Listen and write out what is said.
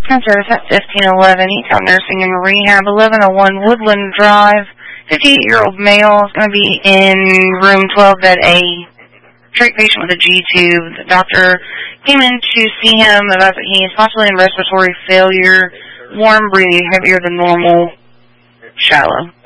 Concierge at 1511 Econ Nursing and Rehab, 1101 Woodland Drive. 58-year-old male is going to be in room 12, bed A. Straight patient with a G-tube. The doctor came in to see him about that he is possibly in respiratory failure, warm breathing, heavier than normal, shallow.